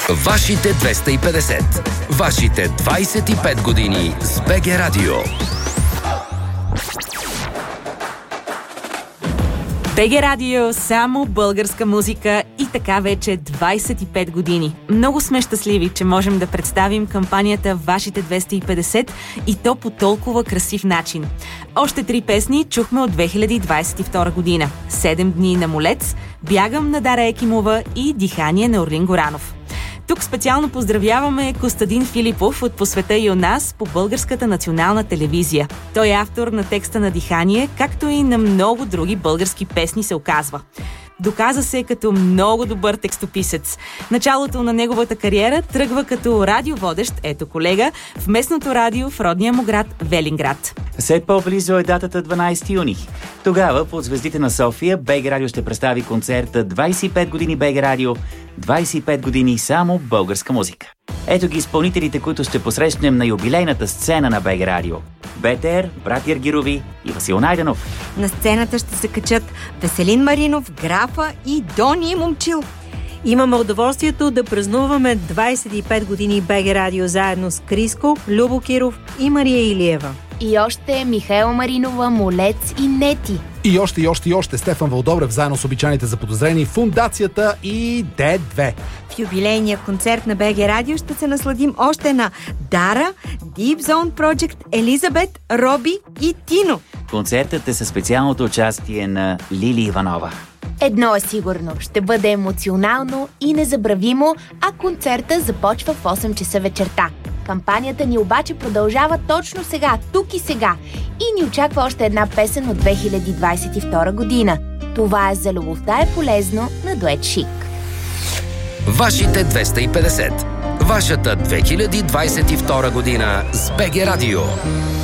Вашите 250. Вашите 25 години с БГ Радио. БГ Радио, само българска музика и така вече 25 години. Много сме щастливи, че можем да представим кампанията Вашите 250 и то по толкова красив начин. Още 3 песни чухме от 2022 година. 7 дни на Молец, Бягам на Дара Екимова и Дихание на Орлин Горанов. Тук специално поздравяваме Костадин Филипов от По света и у нас по Българската национална телевизия. Той е автор на текста на Дихание, както и на много други български песни, се оказва. Доказа се като много добър текстописец. Началото на неговата кариера тръгва като радиоводещ, ето колега, в местното радио в родния му град Велинград. Все по-близо е датата 12 юни. Тогава под звездите на София БГ Радио ще представи концерта 25 години БГ Радио, 25 години само българска музика. Ето ги изпълнителите, които ще посрещнем на юбилейната сцена на БГ Радио. БТР, Брат Ергирови и Васил Найденов. На сцената ще се качат Веселин Маринов, Графа и Дони Момчил. Имаме удоволствието да празнуваме 25 години БГ Радио заедно с Криско, Любо Киров и Мария Илиева. И още Михаела Маринова, Молец и Нети. И още Стефан Вълдобрев заедно с обичайните заподозрени, Фундацията и Д2. В юбилейния концерт на БГ Радио ще се насладим още на Дара, Deep Zone Project, Елизабет, Роби и Тино. Концертът е със специалното участие на Лили Иванова. Едно е сигурно, ще бъде емоционално и незабравимо, а концерта започва в 8 часа вечерта. Кампанията ни обаче продължава точно сега, тук и сега. И ни очаква още една песен от 2022 година. Това е "За любовта е полезно" на дует Шик. Вашите 250. Вашата 2022 година с БГ Радио.